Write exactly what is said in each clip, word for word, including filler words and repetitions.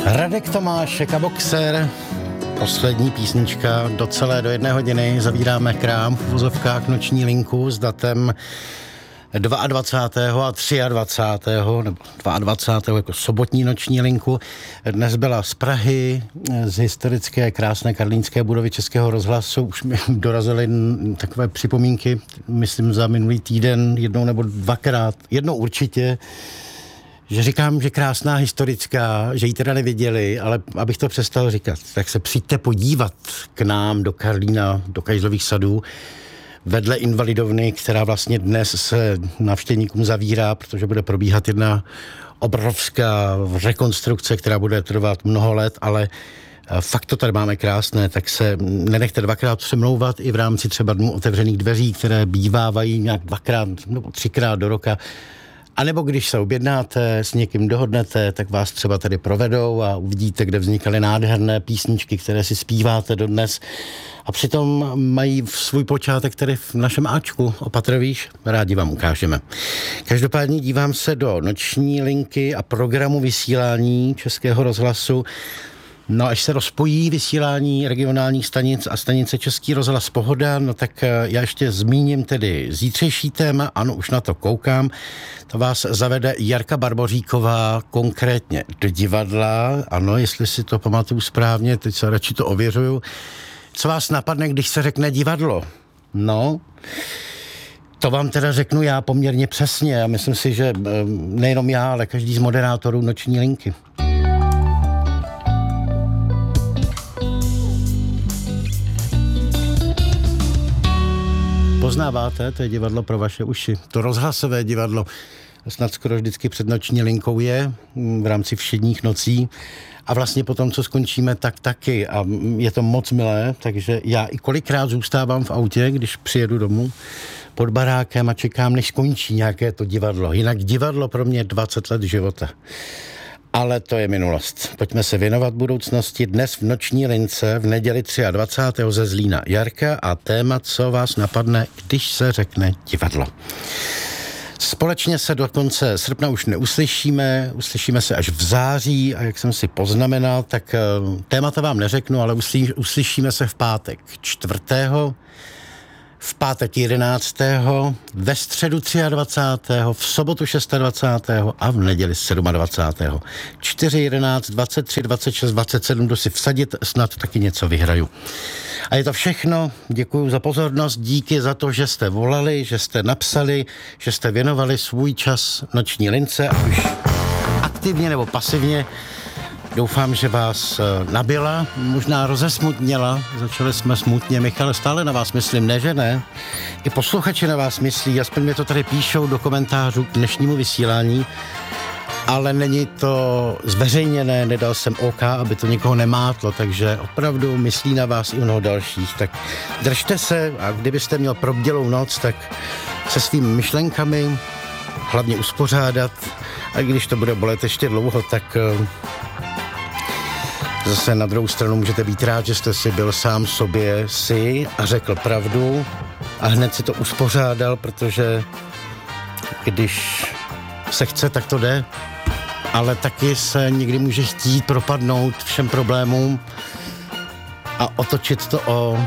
Radek Tomášek a Boxer. Poslední písnička do celé do jedné hodiny. Zavíráme krám v uvozovkách Noční linku s datem dvacátého druhého a dvacátého třetího nebo dvacátého druhého jako sobotní Noční linku. Dnes byla z Prahy, z historické krásné karlínské budovy Českého rozhlasu. Už mi dorazily takové připomínky, myslím za minulý týden, jednou nebo dvakrát, jednou určitě, že říkám, že krásná historická, že ji teda neviděli, ale abych to přestal říkat, tak se přijďte podívat k nám do Karlína, do Kajzlových sadů, vedle Invalidovny, která vlastně dnes se návštěvníkům zavírá, protože bude probíhat jedna obrovská rekonstrukce, která bude trvat mnoho let, ale fakt to tady máme krásné, tak se nenechte dvakrát přemlouvat i v rámci třeba dnů otevřených dveří, které bývávají nějak dvakrát nebo třikrát do roka. A nebo když se objednáte, s někým dohodnete, tak vás třeba tady provedou a uvidíte, kde vznikaly nádherné písničky, které si zpíváte dodnes. A přitom mají svůj počátek tady v našem áčku, opatrovíš, rádi vám ukážeme. Každopádně dívám se do Noční linky a programu vysílání Českého rozhlasu. No, až se rozpojí vysílání regionálních stanic a stanice Český rozhlas Pohoda, no tak já ještě zmíním tedy zítřejší téma, ano, už na to koukám, to vás zavede Jarka Barboříková konkrétně do divadla, ano, jestli si to pamatuju správně, teď se radši to ověřuju. Co vás napadne, když se řekne divadlo? No, to vám teda řeknu já poměrně přesně a myslím si, že nejenom já, ale každý z moderátorů Noční linky. Poznáváte, to je divadlo pro vaše uši. To rozhlasové divadlo snad skoro vždycky před Noční linkou je v rámci všedních nocí a vlastně potom, co skončíme, tak taky. A je to moc milé, takže já i kolikrát zůstávám v autě, když přijedu domů pod barákem a čekám, než skončí nějaké to divadlo. Jinak divadlo pro mě dvacet let života. Ale to je minulost. Pojďme se věnovat budoucnosti. Dnes v Noční lince v neděli dvacátého třetího ze Zlína Jarka a téma, co vás napadne, když se řekne divadlo. Společně se do konce srpna už neuslyšíme, uslyšíme se až v září a jak jsem si poznamenal, tak témata vám neřeknu, ale uslyš, uslyšíme se v pátek čtvrtého v pátek jedenáctého ve středu dvacátého třetího v sobotu dvacátého šestého a v neděli dvacátého sedmého čtyři, jedenáct, dvacet tři, dvacet šest, dvacet sedm, jdu si vsadit, snad taky něco vyhraju. A je to všechno, děkuji za pozornost, díky za to, že jste volali, že jste napsali, že jste věnovali svůj čas Noční lince, ať už aktivně nebo pasivně. Doufám, že vás nabila, možná rozesmutněla, začali jsme smutně, Michale, stále na vás myslím, ne, že ne? I posluchači na vás myslí, aspoň mě to tady píšou do komentářů k dnešnímu vysílání, ale není to zveřejněné, nedal jsem OK, aby to nikoho nemátlo, takže opravdu myslí na vás i mnoho dalších, tak držte se a kdybyste měl probdělou noc, tak se svými myšlenkami hlavně uspořádat a když to bude bolet ještě dlouho, tak zase na druhou stranu můžete být rád, že jste si byl sám sobě si a řekl pravdu a hned si to uspořádal, protože když se chce, tak to jde, ale taky se někdy může chtít propadnout všem problémům a otočit to o...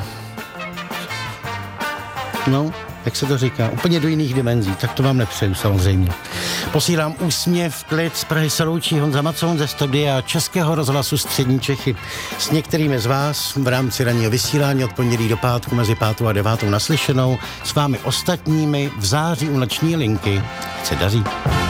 no, jak se to říká, úplně do jiných dimenzí, tak to vám nepřeju samozřejmě. Posílám úsměv, klid, z Prahy se loučí Honza Macoun ze studia Českého rozhlasu Střední Čechy. S některými z vás v rámci ranního vysílání od pondělí do pátku mezi pátou a devátou naslyšenou, s vámi ostatními v září u Noční linky. Ať se daří.